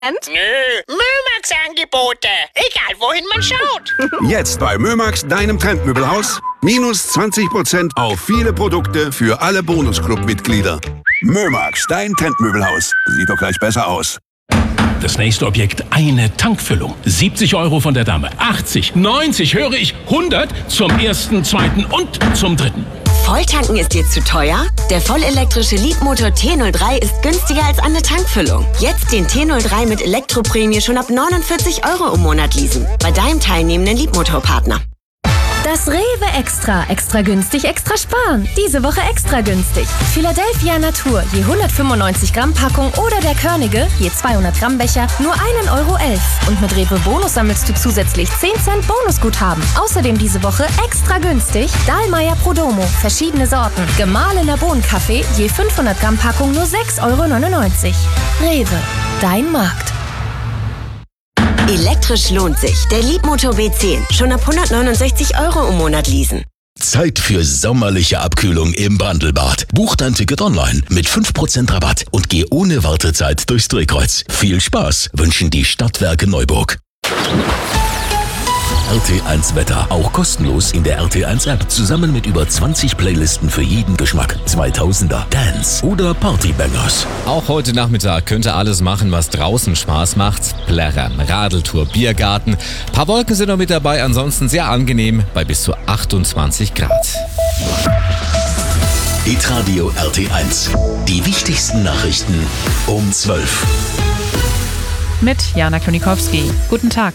Nö, Mömax-Angebote. Egal, wohin man schaut. Jetzt bei Mömax, deinem Trendmöbelhaus. Minus 20% auf viele Produkte für alle Bonusclub-Mitglieder. Mömax, dein Trendmöbelhaus. Sieht doch gleich besser aus. Das nächste Objekt, eine Tankfüllung. 70 € von der Dame. 80, 90, höre ich, 100 zum ersten, zweiten und zum dritten. Volltanken ist dir zu teuer? Der vollelektrische Leapmotor T03 ist günstiger als eine Tankfüllung. Jetzt den T03 mit Elektroprämie schon ab 49 € im Monat leasen. Bei deinem teilnehmenden Leapmotor-Partner. Das Rewe Extra. Extra günstig, extra sparen. Diese Woche extra günstig. Philadelphia Natur, je 195 Gramm Packung oder der Körnige, je 200 Gramm Becher, nur 1,11 €. Und mit Rewe Bonus sammelst du zusätzlich 10 Cent Bonusguthaben. Außerdem diese Woche extra günstig Dahlmeier Prodomo, verschiedene Sorten. Gemahlener Bohnenkaffee, je 500 Gramm Packung nur 6,99 €. Rewe, dein Markt. Elektrisch lohnt sich. Der Leapmotor B10. Schon ab 169 € im Monat leasen. Zeit für sommerliche Abkühlung im Bandelbad. Buch dein Ticket online mit 5% Rabatt und geh ohne Wartezeit durchs Drehkreuz. Viel Spaß wünschen die Stadtwerke Neuburg. RT1 Wetter, auch kostenlos in der RT1 App, zusammen mit über 20 Playlisten für jeden Geschmack. 2000er, Dance oder Partybangers. Auch heute Nachmittag könnt ihr alles machen, was draußen Spaß macht. Plärrer, Radeltour, Biergarten. Paar Wolken sind noch mit dabei, ansonsten sehr angenehm bei bis zu 28 Grad. Hitradio RT1. Die wichtigsten Nachrichten um 12. Mit Jana Klonikowski. Guten Tag.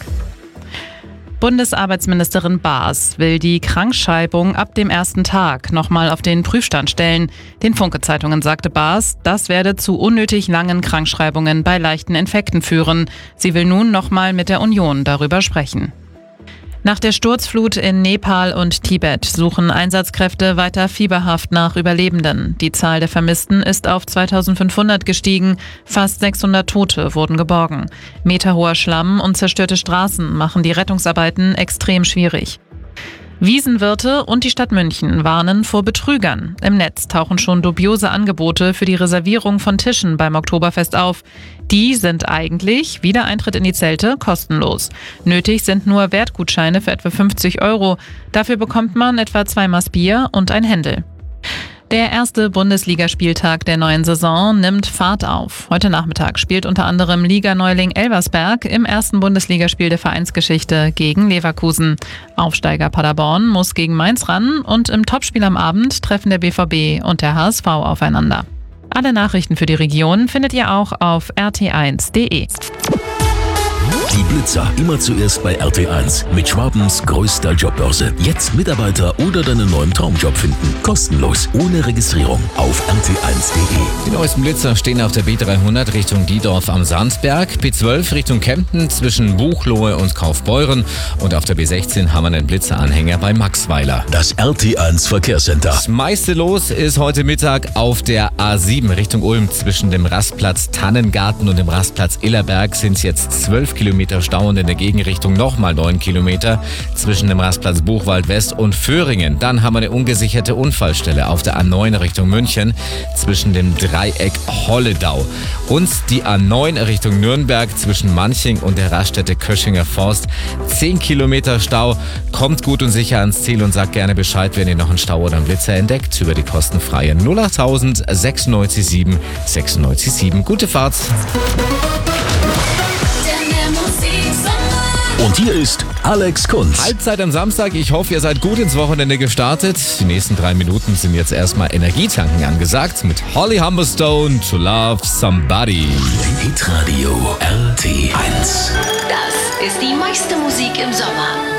Bundesarbeitsministerin Baas will die Krankschreibung ab dem ersten Tag nochmal auf den Prüfstand stellen. Den Funke-Zeitungen sagte Baas, das werde zu unnötig langen Krankschreibungen bei leichten Infekten führen. Sie will nun nochmal mit der Union darüber sprechen. Nach der Sturzflut in Nepal und Tibet suchen Einsatzkräfte weiter fieberhaft nach Überlebenden. Die Zahl der Vermissten ist auf 2500 gestiegen. Fast 600 Tote wurden geborgen. Meterhoher Schlamm und zerstörte Straßen machen die Rettungsarbeiten extrem schwierig. Wiesenwirte und die Stadt München warnen vor Betrügern. Im Netz tauchen schon dubiose Angebote für die Reservierung von Tischen beim Oktoberfest auf. Die sind eigentlich, wie der Eintritt in die Zelte, kostenlos. Nötig sind nur Wertgutscheine für etwa 50 €. Dafür bekommt man etwa 2 Maß Bier und ein Händel. Der erste Bundesligaspieltag der neuen Saison nimmt Fahrt auf. Heute Nachmittag spielt unter anderem Liganeuling Elversberg im ersten Bundesligaspiel der Vereinsgeschichte gegen Leverkusen. Aufsteiger Paderborn muss gegen Mainz ran und im Topspiel am Abend treffen der BVB und der HSV aufeinander. Alle Nachrichten für die Region findet ihr auch auf rt1.de. Die Blitzer immer zuerst bei RT1 mit Schwabens größter Jobbörse. Jetzt Mitarbeiter oder deinen neuen Traumjob finden. Kostenlos, ohne Registrierung auf rt1.de. Die neuesten Blitzer stehen auf der B300 Richtung Diedorf am Sandberg, B12 Richtung Kempten zwischen Buchloe und Kaufbeuren und auf der B16 haben wir einen Blitzeranhänger bei Maxweiler. Das RT1 Verkehrscenter. Das meiste los ist heute Mittag auf der A7 Richtung Ulm. Zwischen dem Rastplatz Tannengarten und dem Rastplatz Illerberg sind es jetzt 12 Kilometer Stau und in der Gegenrichtung nochmal 9 Kilometer zwischen dem Rastplatz Buchwald West und Föhringen. Dann haben wir eine ungesicherte Unfallstelle auf der A9 Richtung München zwischen dem Dreieck Holledau. Und die A9 Richtung Nürnberg zwischen Manching und der Raststätte Köschinger Forst. 10 Kilometer Stau. Kommt gut und sicher ans Ziel und sagt gerne Bescheid, wenn ihr noch einen Stau oder einen Blitzer entdeckt, über die kostenfreie 08000 967 967. Gute Fahrt! Und hier ist Alex Kunz. Halbzeit am Samstag. Ich hoffe, ihr seid gut ins Wochenende gestartet. Die nächsten 3 Minuten sind jetzt erstmal Energietanken angesagt mit Holly Humberstone, To Love Somebody. Hitradio RT1. Das ist die meiste Musik im Sommer.